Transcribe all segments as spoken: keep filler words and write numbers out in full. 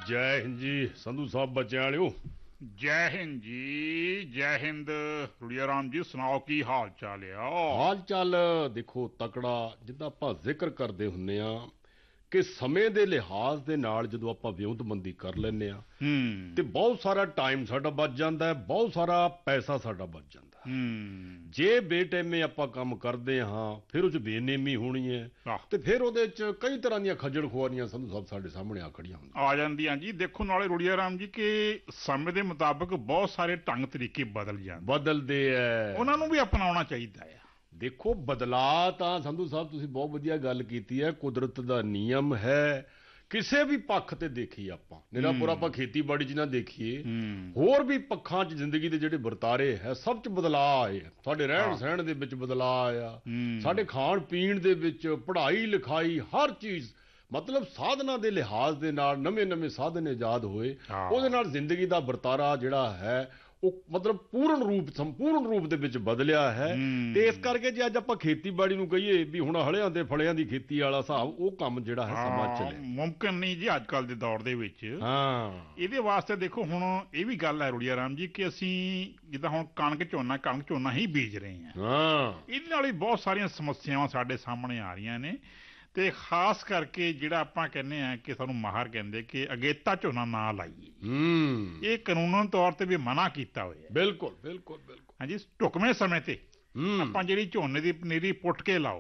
ਜੈ ਹਿੰਦ ਜੀ ਸੰਧੂ ਸਾਹਿਬ ਬੱਚਿਆਂ ਵਾਲਿਓ। ਜੈ ਹਿੰਦ ਜੀ, ਜੈ ਹਿੰਦ। ਰੁੜੀਆ ਰਾਮ ਜੀ ਸੁਣਾਓ, ਕੀ ਹਾਲ ਚਾਲ ਆ? ਹਾਲ ਚਾਲ ਦੇਖੋ ਤਕੜਾ, ਜਿੱਦਾਂ ਆਪਾਂ ਜ਼ਿਕਰ ਕਰਦੇ ਹੁੰਦੇ ਆ ਕਿ ਸਮੇਂ ਦੇ ਲਿਹਾਜ਼ ਦੇ ਨਾਲ ਜਦੋਂ ਆਪਾਂ ਵਿਉਂਤਬੰਦੀ ਕਰ ਲੈਂਦੇ ਆ ਹੂੰ ਤੇ ਬਹੁਤ ਸਾਰਾ ਟਾਈਮ ਸਾਡਾ ਬਚ ਜਾਂਦਾ ਹੈ, ਬਹੁਤ ਸਾਰਾ ਪੈਸਾ ਸਾਡਾ ਬਚ ਜਾਂਦਾ ਹੈ। ਹੂੰ ਜੇ ਬੇਟਾਈਮੇ ਆਪਾਂ ਕੰਮ ਕਰਦੇ ਹਾਂ ਫਿਰ ਉਹ 'ਚ ਬੇਨੇਮੀ ਹੋਣੀ ਹੈ ਆਹ, ਤੇ ਫਿਰ ਉਹਦੇ 'ਚ ਕਈ ਤਰ੍ਹਾਂ ਦੀਆਂ ਖੱਜਲ ਖੁਆਰੀਆਂ ਸੰਧੂ ਸਾਹਿਬ ਸਾਡੇ ਸਾਹਮਣੇ ਆ ਖੜੀਆਂ ਹੁੰਦੀਆਂ ਆ ਜਾਂਦੀਆਂ ਜੀ। ਦੇਖੋ ਨਾਲੇ ਰੁੜੀਆ ਰਾਮ ਜੀ ਕਿ ਸਮੇਂ ਦੇ ਮੁਤਾਬਕ ਬਹੁਤ ਸਾਰੇ ਢੰਗ ਤਰੀਕੇ ਬਦਲ ਜਾਂਦੇ, ਬਦਲਦੇ ਐ। ਉਹਨਾਂ ਨੂੰ ਵੀ ਅਪਣਾਉਣਾ ਚਾਹੀਦਾ ਆ। ਦੇਖੋ ਬਦਲਾਅ ਤਾਂ ਸੰਧੂ ਸਾਹਿਬ ਤੁਸੀਂ ਬਹੁਤ ਵਧੀਆ ਗੱਲ ਕੀਤੀ ਹੈ, ਕੁਦਰਤ ਦਾ ਨਿਯਮ ਹੈ। ਕਿਸੇ ਵੀ ਪੱਖ ਤੇ ਦੇਖੀਏ ਆਪਾਂ, ਨਿਰਾਪੁਰ ਆਪਾਂ ਖੇਤੀਬਾੜੀ 'ਚ ਨਾ ਦੇਖੀਏ, ਹੂੰ ਹੋਰ ਵੀ ਪੱਖਾਂ 'ਚ ਜ਼ਿੰਦਗੀ ਦੇ ਜਿਹੜੇ ਵਰਤਾਰੇ ਹੈ ਸਭ 'ਚ ਬਦਲਾਅ ਆਏ ਆ। ਸਾਡੇ ਰਹਿਣ ਸਹਿਣ ਦੇ ਵਿੱਚ ਬਦਲਾਅ ਆਇਆ, ਹੂੰ ਸਾਡੇ ਖਾਣ ਪੀਣ ਦੇ ਵਿੱਚ, ਪੜ੍ਹਾਈ ਲਿਖਾਈ, ਹਰ ਚੀਜ਼ ਮਤਲਬ ਸਾਧਨਾਂ ਦੇ ਲਿਹਾਜ਼ ਦੇ ਨਾਲ ਨਵੇਂ ਨਵੇਂ ਸਾਧਨ ਇਜਾਦ ਹੋਏ। ਹਾਂ। ਉਹਦੇ ਨਾਲ ਜ਼ਿੰਦਗੀ ਦਾ ਵਰਤਾਰਾ ਜਿਹੜਾ ਹੈ ਉਹ ਮਤਲਬ ਪੂਰਨ ਰੂਪ ਸੰਪੂਰਨ ਰੂਪ ਦੇ ਵਿੱਚ ਬਦਲਿਆ ਹੈ। ਹੂੰ। ਤੇ ਇਸ ਕਰਕੇ ਜੇ ਅੱਜ ਆਪਾਂ ਖੇਤੀਬਾੜੀ ਨੂੰ ਕਹੀਏ ਵੀ ਹੁਣ ਹਲਿਆਂ ਦੇ ਫਲਿਆਂ ਦੀ ਖੇਤੀ ਵਾਲਾ ਹਿਸਾਬ, ਉਹ ਕੰਮ ਜਿਹੜਾ ਹੈ ਸਮਾਂ ਹਾਂ, ਚੱਲਿਆ। ਮੁਮਕਿਨ ਨਹੀਂ ਜੀ ਅੱਜ ਕੱਲ੍ਹ ਦੇ ਦੌਰ ਦੇ ਵਿੱਚ। ਹਾਂ ਇਹਦੇ ਵਾਸਤੇ ਦੇਖੋ ਹੁਣ ਇਹ ਵੀ ਗੱਲ ਹੈ ਰੁੜੀਆ ਰਾਮ ਜੀ ਕਿ ਅਸੀਂ ਜਿੱਦਾਂ ਹੁਣ ਕਣਕ ਝੋਨਾ ਕਣਕ ਝੋਨਾ ਹੀ ਬੀਜ ਰਹੇ ਹਾਂ, ਹਾਂ ਇਹਦੇ ਨਾਲ ਵੀ ਬਹੁਤ ਸਾਰੀਆਂ ਸਮੱਸਿਆਵਾਂ ਸਾਡੇ ਸਾਹਮਣੇ ਆ ਰਹੀਆਂ ਨੇ। ਤੇ ਖਾਸ ਕਰਕੇ ਜਿਹੜਾ ਆਪਾਂ ਕਹਿੰਦੇ ਆ ਕਿ ਸਾਨੂੰ ਮਾਹਰ ਕਹਿੰਦੇ ਕਿ ਅਗੇਤਾ ਝੋਨਾ ਨਾ ਲਾਈਏ, ਹੂੰ ਇਹ ਕਾਨੂੰਨ ਤੌਰ ਤੇ ਵੀ ਮਨਾ ਕੀਤਾ ਹੋਇਆ। ਬਿਲਕੁਲ ਬਿਲਕੁਲ ਬਿਲਕੁਲ। ਹਾਂਜੀ, ਢੁਕਵੇਂ ਸਮੇਂ ਤੇ ਹੂੰ ਆਪਾਂ ਜਿਹੜੀ ਝੋਨੇ ਦੀ ਪਨੀਰੀ ਪੁੱਟ ਕੇ ਲਾਓ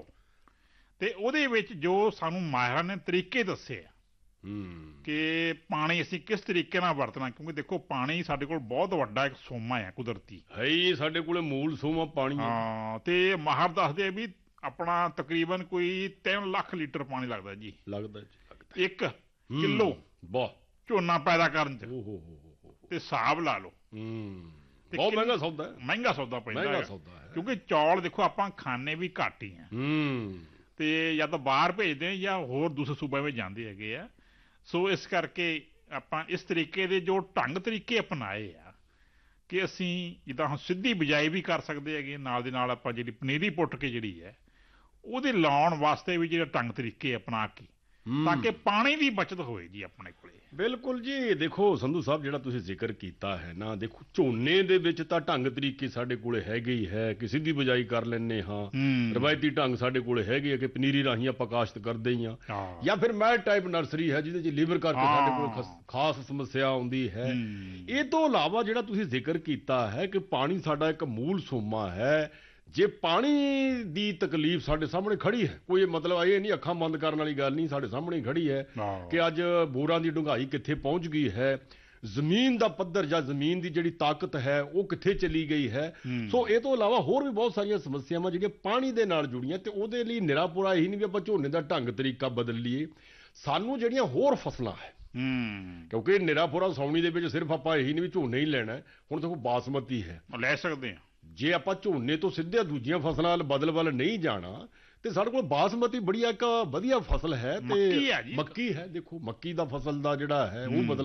ਤੇ ਉਹਦੇ ਵਿੱਚ ਜੋ ਸਾਨੂੰ ਮਾਹਿਰਾਂ ਨੇ ਤਰੀਕੇ ਦੱਸੇ ਆ ਹੂੰ ਕਿ ਪਾਣੀ ਅਸੀਂ ਕਿਸ ਤਰੀਕੇ ਨਾਲ ਵਰਤਣਾ, ਕਿਉਂਕਿ ਦੇਖੋ ਪਾਣੀ ਸਾਡੇ ਕੋਲ ਬਹੁਤ ਵੱਡਾ ਇੱਕ ਸੋਮਾ ਹੈ ਕੁਦਰਤੀ। ਹੈ ਹੀ ਸਾਡੇ ਕੋਲੇ ਮੂਲ ਸੋਮਾ ਪਾਣੀ ਹੈ। ਹਾਂ, ਤੇ ਮਾਹਰ ਦੱਸਦੇ ਆ ਵੀ ਆਪਣਾ ਤਕਰੀਬਨ ਕੋਈ ਤਿੰਨ ਲੱਖ ਲੀਟਰ ਪਾਣੀ ਲੱਗਦਾ ਜੀ ਲੱਗਦਾ ਜੀ ਲੱਗਦਾ। ਇੱਕ ਕਿਲੋ ਵਾਹ, ਝੋਨਾ ਪੈਦਾ ਕਰਨ ਚ। ਓ ਹੋ ਹੋ ਹੋ ਹੋ। ਤੇ ਹਿਸਾਬ ਲਾ ਲਓ, ਹੂੰ ਤੇ ਬਹੁਤ ਕਿੰਨ- ਮਹਿੰਗਾ ਸੌਦਾ ਹੈ, ਮਹਿੰਗਾ ਸੌਦਾ ਪੈਂਦਾ ਮਹਿੰਗਾ ਹੈ। ਸੌਦਾ ਹੈ। ਕਿਉਂਕਿ ਚੌਲ ਦੇਖੋ ਆਪਾਂ ਖਾਣੇ ਵੀ ਘੱਟ ਹੀ ਆ, ਹੂੰ ਤੇ ਜਾਂ ਤਾਂ ਬਾਹਰ ਭੇਜਦੇ ਆ ਜਾਂ ਹੋਰ ਦੂਸਰੇ ਸੂਬਿਆਂ ਵਿੱਚ ਜਾਂਦੇ ਹੈਗੇ ਆ। ਸੋ ਇਸ ਕਰਕੇ ਆਪਾਂ ਇਸ ਤਰੀਕੇ ਦੇ ਜੋ ਢੰਗ ਤਰੀਕੇ ਅਪਣਾਏ ਆ ਕਿ ਅਸੀਂ ਜਿੱਦਾਂ ਹੁਣ ਸਿੱਧੀ ਬਿਜਾਈ ਵੀ ਕਰ ਸਕਦੇ ਹੈਗੇ, ਨਾਲ ਦੀ ਨਾਲ ਆਪਾਂ ਜਿਹੜੀ ਪਨੀਰੀ ਪੁੱਟ ਕੇ ਜਿਹੜੀ ਹੈ ਉਹਦੇ ਲਾਉਣ ਵਾਸਤੇ ਵੀ ਜਿਹੜੇ ਢੰਗ ਤਰੀਕੇ ਅਪਣਾ ਕੇ, ਤਾਂ ਕਿ ਪਾਣੀ ਦੀ ਬਚਤ ਹੋਏ ਜੀ ਆਪਣੇ ਕੋਲੇ। ਬਿਲਕੁਲ ਜੀ। ਦੇਖੋ ਸੰਧੂ ਸਾਹਿਬ ਜਿਹੜਾ ਤੁਸੀਂ ਜ਼ਿਕਰ ਕੀਤਾ ਹੈ ਨਾ, ਦੇਖੋ ਝੋਨੇ ਦੇ ਵਿੱਚ ਤਾਂ ਢੰਗ ਤਰੀਕੇ ਸਾਡੇ ਕੋਲੇ ਹੈਗੇ ਹੀ ਹੈ ਕਿ ਸਿੱਧੀ ਬਿਜਾਈ ਕਰ ਲੈਂਦੇ ਹਾਂ, ਹੂੰ ਰਵਾਇਤੀ ਢੰਗ ਸਾਡੇ ਕੋਲੇ ਹੈਗੇ ਆ ਕਿ ਪਨੀਰੀ ਰਾਹੀਂ ਆਪਾਂ ਕਾਸ਼ਤ ਕਰਦੇ ਹੀ ਹਾਂ, ਹਾਂ ਜਾਂ ਫਿਰ ਮੈਲ ਟਾਈਪ ਨਰਸਰੀ ਹੈ ਜਿਹਦੇ 'ਚ ਲੀਵਰ ਕਰਕੇ ਹਾਂ। ਸਾਡੇ ਕੋਲ ਖਸ- ਖਾਸ ਸਮੱਸਿਆ ਆਉਂਦੀ ਹੈ। ਹੂੰ। ਇਹ ਤੋਂ ਇਲਾਵਾ ਜਿਹੜਾ ਤੁਸੀਂ ਜ਼ਿਕਰ ਕੀਤਾ ਹੈ ਕਿ ਪਾਣੀ ਸਾਡਾ ਇੱਕ ਮੂਲ ਸੋਮਾ ਹੈ। ਜੇ ਪਾਣੀ ਦੀ ਤਕਲੀਫ ਸਾਡੇ ਸਾਹਮਣੇ ਖੜੀ ਹੈ, ਕੋਈ ਮਤਲਬ ਇਹ ਨਹੀਂ ਅੱਖਾਂ ਬੰਦ ਕਰਨ ਵਾਲੀ ਗੱਲ ਨਹੀਂ, ਸਾਡੇ ਸਾਹਮਣੇ ਖੜੀ ਹੈ ਹਾਂ। ਕਿ ਅੱਜ ਬੋਰਾਂ ਦੀ ਡੂੰਘਾਈ ਕਿੱਥੇ ਪਹੁੰਚ ਗਈ ਹੈ, ਜ਼ਮੀਨ ਦਾ ਪੱਧਰ ਜਾਂ ਜ਼ਮੀਨ ਦੀ ਜਿਹੜੀ ਤਾਕਤ ਹੈ ਉਹ ਕਿੱਥੇ ਚਲੀ ਗਈ ਹੈ। ਹੂੰ। ਸੋ ਇਹ ਤੋਂ ਇਲਾਵਾ ਹੋਰ ਵੀ ਬਹੁਤ ਸਾਰੀਆਂ ਸਮੱਸਿਆਵਾਂ ਜਿਹੜੀਆਂ ਪਾਣੀ ਦੇ ਨਾਲ ਜੁੜੀਆਂ, ਤੇ ਉਹਦੇ ਲਈ ਨਿਰਾਪੁਰਾ ਇਹੀ ਨਹੀਂ ਵੀ ਆਪਾਂ ਝੋਨੇ ਦਾ ਢੰਗ ਤਰੀਕਾ ਬਦਲ ਲਈਏ, ਸਾਨੂੰ ਜਿਹੜੀਆਂ ਹੋਰ ਫਸਲਾਂ ਹੈ, ਹੂੰ ਕਿਉਂਕਿ ਨਿਰਾਪੁਰਾ ਸਾਉਣੀ ਦੇ ਵਿੱਚ ਸਿਰਫ ਆਪਾਂ ਇਹੀ ਨਹੀਂ ਵੀ ਝੋਨੇ ਹੀ ਲੈਣਾ ਹੈ। ਹੁਣ ਦੇਖੋ ਬਾਸਮਤੀ ਹੈ, ਲੈ ਸਕਦੇ ਆ। ਜੇ ਆਪਾਂ ਝੋਨੇ ਤੋਂ ਸਿੱਧੇ ਦੂਜੀਆਂ ਫਸਲਾਂ ਵੱਲ ਬਦਲ ਵੱਲ ਨਹੀਂ ਜਾਣਾ ਤੇ ਸਾਡੇ ਕੋਲ ਬਾਸਮਤੀ ਬੜੀ ਇੱਕ ਵਧੀਆ ਫਸਲ ਹੈ। ਤੇ ਮੱਕੀ ਹੈ ਜੀ। ਮੱਕੀ ਹੈ, ਦੇਖੋ ਮੱਕੀ ਦਾ ਫਸਲ ਦਾ ਜਿਹੜਾ ਹੈ ਉਹ ਬਦਲ